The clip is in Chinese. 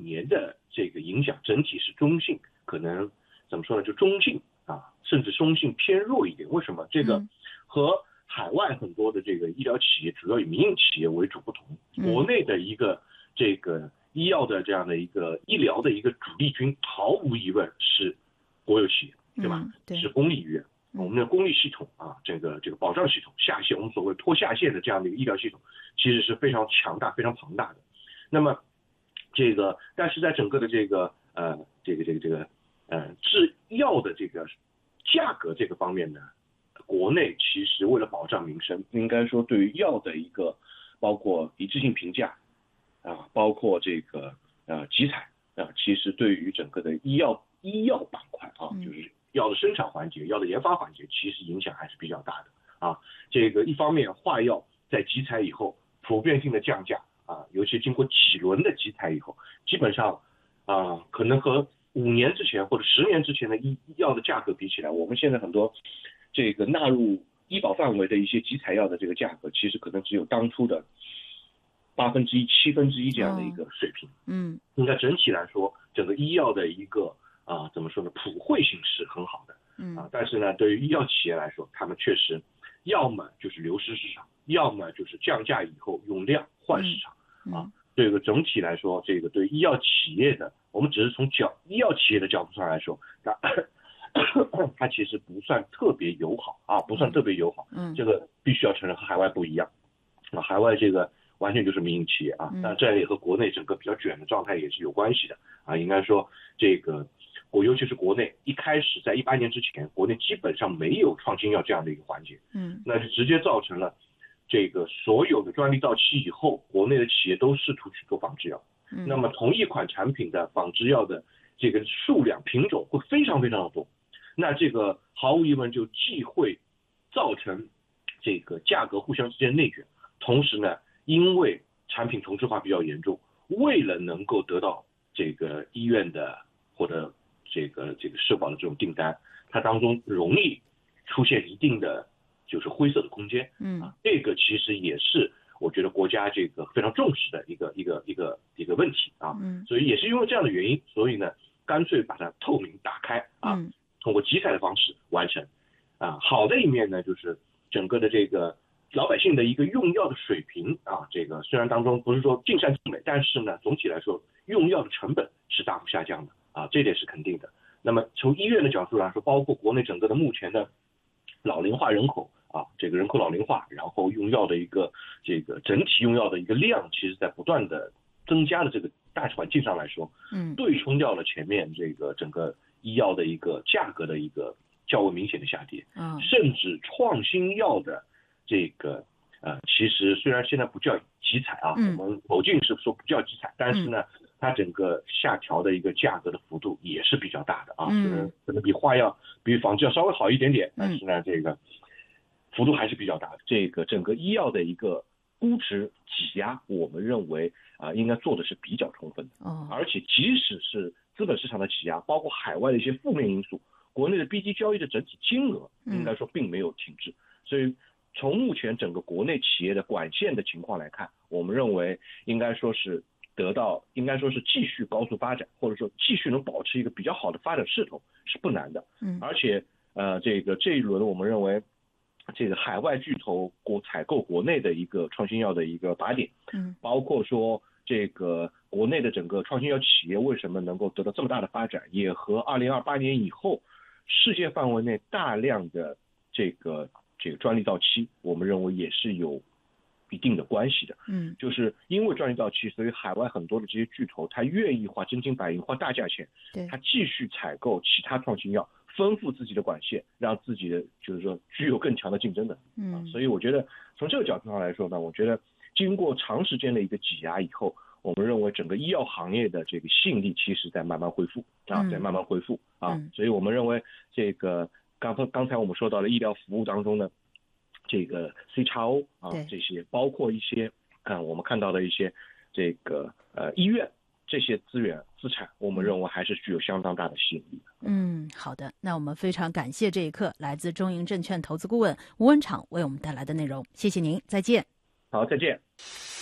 年的这个影响整体是中性，可能怎么说呢，就中性甚至中性偏弱一点。为什么？这个和海外很多的这个医疗企业主要以民营企业为主不同，国内的一个这个医药的这样的一个医疗的一个主力军，毫无疑问是国有企业，对吧？是公立医院。我们的公立系统这个保障系统下线，我们所谓拖下线的这样的一个医疗系统，其实是非常强大、非常庞大的。那么但是在整个的制药的这个价格这个方面呢，国内其实为了保障民生，应该说对于药的一个包括一致性评价包括这个集采其实对于整个的医药板块就是药的生产环节、药的研发环节，其实影响还是比较大的这个一方面，化药在集采以后普遍性的降价尤其经过几轮的集采以后，基本上可能和5年之前或者10年之前的医药的价格比起来，我们现在很多这个纳入医保范围的一些集采药的这个价格，其实可能只有当初的1/8、1/7这样的一个水平。应该整体来说，整个医药的一个怎么说呢，普惠性是很好的。但是呢，对于医药企业来说，他们确实要么就是流失市场，要么就是降价以后用量换市场。这个整体来说，这个对医药企业的，我们只是从医药企业的角度上来说，它其实不算特别友好不算特别友好。这个必须要承认和海外不一样。海外这个完全就是民营企业但这也和国内整个比较卷的状态也是有关系的应该说这个尤其是国内一开始在18年之前，国内基本上没有创新药这样的一个环节。那就直接造成了这个所有的专利到期以后，国内的企业都试图去做仿制药。那么同一款产品的仿制药的这个数量品种会非常非常的多，那这个毫无疑问就既会造成这个价格互相之间内卷，同时呢，因为产品同质化比较严重，为了能够得到这个医院的或者这个社保的这种订单，它当中容易出现一定的就是灰色的空间。这个其实也是我觉得国家这个非常重视的一个问题所以也是因为这样的原因，所以呢，干脆把它透明打开通过集采的方式完成好的一面呢，就是整个的这个老百姓的一个用药的水平这个虽然当中不是说尽善尽美，但是呢，总体来说用药的成本是大幅下降的这点是肯定的。那么从医院的角度来说，包括国内整个的目前的老龄化人口这个人口老龄化，然后用药的一个这个整体用药的一个量，其实在不断的增加的这个大环境上来说，对冲掉了前面这个整个医药的一个价格的一个较为明显的下跌甚至创新药的这个其实虽然现在不叫集采我们某进是说不叫集采，但是呢，它整个下调的一个价格的幅度也是比较大的可能比化药、比仿制药稍微好一点点，但是呢，这个幅度还是比较大的。这个整个医药的一个估值挤压，我们认为应该做的是比较充分的而且即使是资本市场的挤压，包括海外的一些负面因素，国内的 BD 交易的整体金额应该说并没有停滞。所以从目前整个国内企业的管线的情况来看，我们认为应该说是应该说是继续高速发展，或者说继续能保持一个比较好的发展势头是不难的。而且这一轮我们认为这个海外巨头采购国内的一个创新药的一个靶点，包括说这个国内的整个创新药企业为什么能够得到这么大的发展，也和2028年以后世界范围内大量的这个专利到期，我们认为也是有一定的关系的。就是因为专利到期，所以海外很多的这些巨头，他愿意花真金白银、花大价钱，他继续采购其他创新药，丰富自己的管线，让自己的就是说具有更强的竞争的。所以我觉得从这个角度上来说呢，我觉得经过长时间的一个挤压以后，我们认为整个医药行业的这个吸引力其实在慢慢恢复在慢慢恢复所以我们认为这个刚才我们说到了医疗服务当中呢，这个 CXO 这些包括一些我们看到的一些这个医院这些资源资产，我们认为还是具有相当大的吸引力的。 好的，那我们非常感谢这一刻来自中银证券投资顾问吴文敞为我们带来的内容，谢谢您，再见。 好，再见。